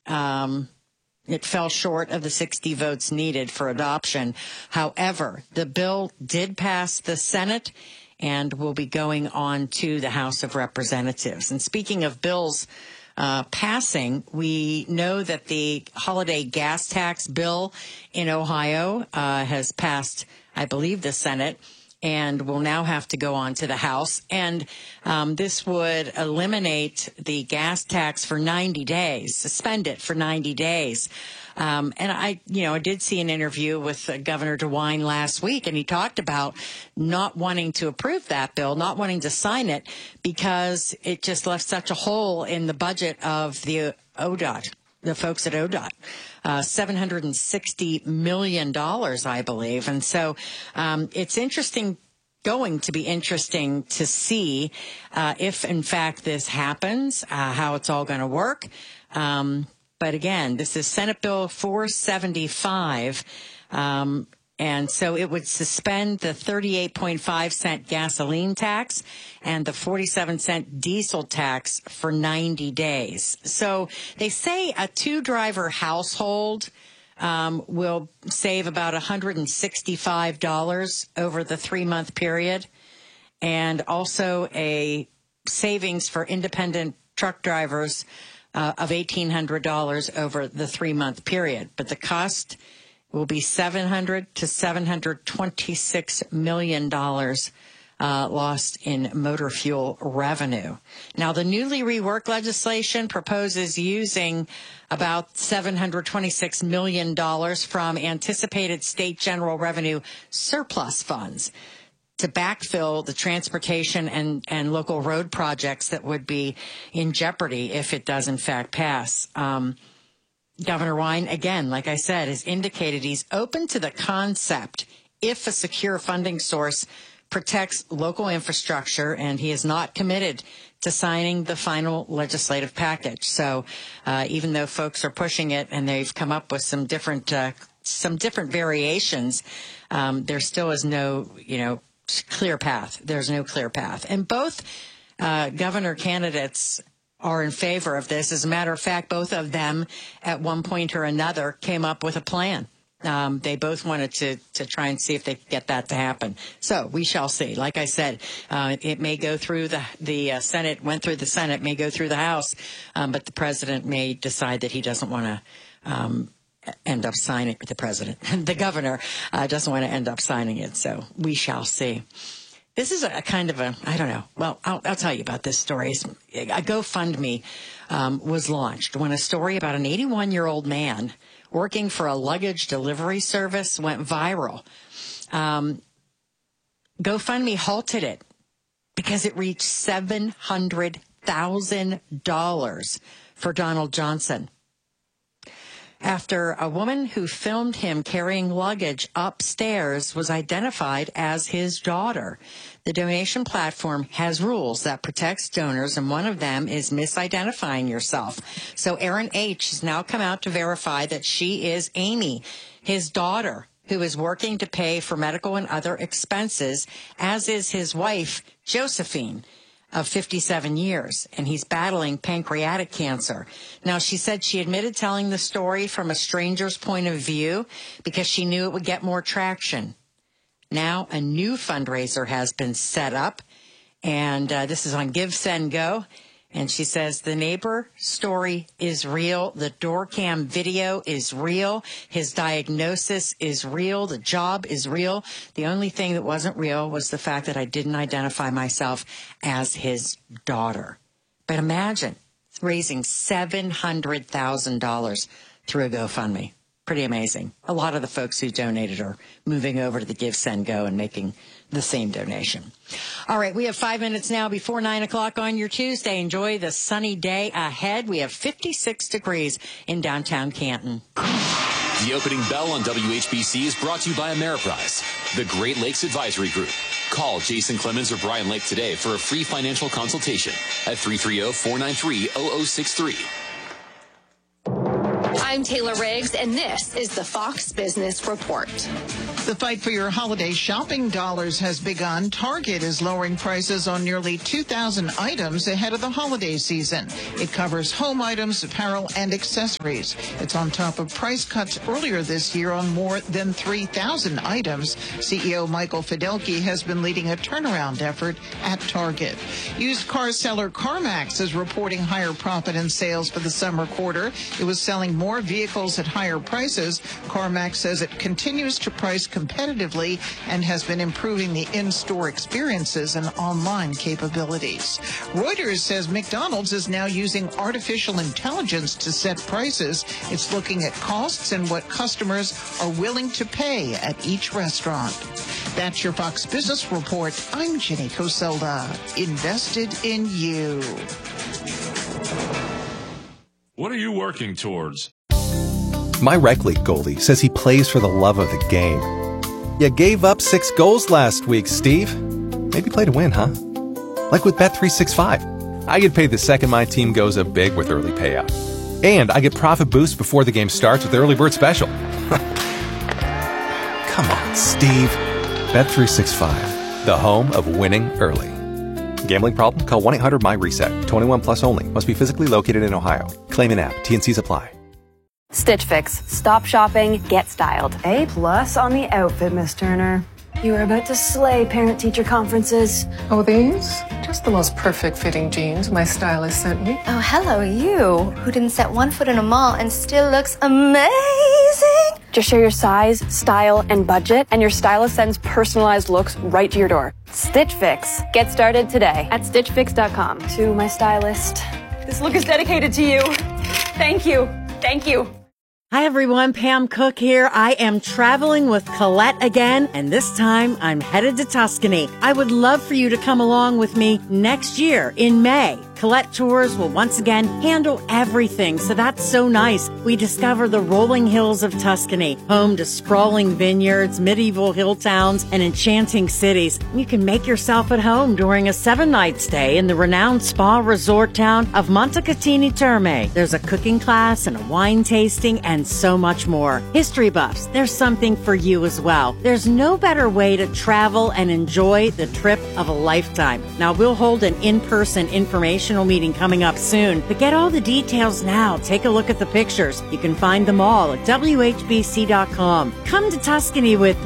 It fell short of the 60 votes needed for adoption. However, the bill did pass the Senate and will be going on to the House of Representatives. And speaking of bills passing, we know that the holiday gas tax bill in Ohio has passed, I believe, the Senate, and will now have to go on to the House. And this would eliminate the gas tax for 90 days, suspend it for 90 days. And I did see an interview with Governor DeWine last week, and he talked about not wanting to approve that bill, not wanting to sign it, because it just left such a hole in the budget of the ODOT, the folks at ODOT. $760 million, I believe. And so it's going to be interesting to see if, in fact, this happens, how it's all going to work. But again, this is Senate Bill 475. And so it would suspend the 38.5-cent gasoline tax and the 47-cent diesel tax for 90 days. So they say a two-driver household will save about $165 over the 3-month period, and also a savings for independent truck drivers of $1,800 over the 3-month period. But the cost will be $700 to $726 million lost in motor fuel revenue. Now, the newly reworked legislation proposes using about $726 million from anticipated state general revenue surplus funds to backfill the transportation and local road projects that would be in jeopardy if it does, in fact, pass. Governor Wine, again, like I said, has indicated he's open to the concept if a secure funding source protects local infrastructure, and he is not committed to signing the final legislative package. So even though folks are pushing it and they've come up with some different variations, there still is no, clear path. There's no clear path. And both governor candidates are in favor of this. As a matter of fact, both of them at one point or another came up with a plan. They both wanted to try and see if they could get that to happen. So we shall see. Like I said, it may go through the Senate, went through the Senate, may go through the House, but the president may decide that he doesn't want to end up signing it. The governor doesn't want to end up signing it. So we shall see. This is a kind of I don't know. Well, I'll tell you about this story. A GoFundMe was launched when a story about an 81-year-old man working for a luggage delivery service went viral. GoFundMe halted it because it reached $700,000 for Donald Johnson, after a woman who filmed him carrying luggage upstairs was identified as his daughter. The donation platform has rules that protects donors, and one of them is misidentifying yourself. So Aaron H. has now come out to verify that she is Amy, his daughter, who is working to pay for medical and other expenses, as is his wife, Josephine, of 57 years, and he's battling pancreatic cancer. Now, she said she admitted telling the story from a stranger's point of view because she knew it would get more traction. Now, a new fundraiser has been set up, and this is on Give, Send, Go. And she says the neighbor story is real. The door cam video is real. His diagnosis is real. The job is real. The only thing that wasn't real was the fact that I didn't identify myself as his daughter. But imagine raising $700,000 through a GoFundMe. Pretty amazing. A lot of the folks who donated are moving over to the Give, Send, Go and making the same donation. All right, we have 5 minutes now before 9 o'clock on your Tuesday. Enjoy the sunny day ahead. We have 56 degrees in downtown Canton. The opening bell on WHBC is brought to you by Ameriprise, the Great Lakes Advisory Group. Call Jason Clemens or Brian Lake today for a free financial consultation at 330-493-0063. I'm Taylor Riggs, and this is the Fox Business Report. The fight for your holiday shopping dollars has begun. Target is lowering prices on nearly 2,000 items ahead of the holiday season. It covers home items, apparel, and accessories. It's on top of price cuts earlier this year on more than 3,000 items. CEO Michael Fidelki has been leading a turnaround effort at Target. Used car seller CarMax is reporting higher profit in sales for the summer quarter. It was selling more vehicles at higher prices. CarMax says it continues to price competitively and has been improving the in-store experiences and online capabilities. Reuters says McDonald's is now using artificial intelligence to set prices. It's looking at costs and what customers are willing to pay at each restaurant. That's your Fox Business Report. I'm Jenny Coselda. Invested in you. What are you working towards? My rec league goalie says he plays for the love of the game. You gave up 6 goals last week, Steve. Maybe play to win, huh? Like with Bet365. I get paid the second my team goes up big with early payout. And I get profit boosts before the game starts with Early Bird Special. Come on, Steve. Bet365, the home of winning early. Gambling problem? Call 1-800-MY-RESET. 21 plus only. Must be physically located in Ohio. Claim in app. T&Cs apply. Stitch Fix. Stop shopping, get styled. A+ on the outfit, Miss Turner. You are about to slay parent-teacher conferences. Oh, these? Just the most perfect fitting jeans my stylist sent me. Oh, hello, you, who didn't set one foot in a mall and still looks amazing. Just share your size, style, and budget, and your stylist sends personalized looks right to your door. Stitch Fix. Get started today at StitchFix.com. To my stylist, this look is dedicated to you. Thank you. Thank you. Hi everyone, Pam Cook here. I am traveling with Colette again, and this time I'm headed to Tuscany. I would love for you to come along with me next year in May. Colette Tours will once again handle everything, so that's so nice. We discover the rolling hills of Tuscany, home to sprawling vineyards, medieval hill towns, and enchanting cities. You can make yourself at home during a 7-night stay in the renowned spa resort town of Montecatini Terme. There's a cooking class and a wine tasting and so much more. History buffs, there's something for you as well. There's no better way to travel and enjoy the trip of a lifetime. Now, we'll hold an in-person informational meeting coming up soon, but get all the details now. Take a look at the pictures. You can find them all at WHBC.com. Come to Tuscany with me.